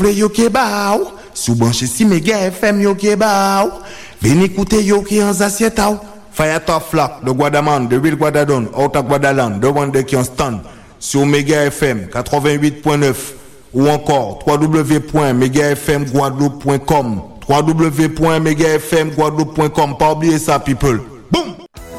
Play yo ke ba ou, sou branche si Mega FM yo ke ba ou. Veni écouter yo ki en assiette ou. Fire top flock de Guadaman, de Will Guadadon, out of Guadaland, de Wande qui en stand sur Mega FM 88.9 ou encore www.megafmguadeloupe.com www.megafmguadeloupe.com. Pas oublier ça, people. Boom!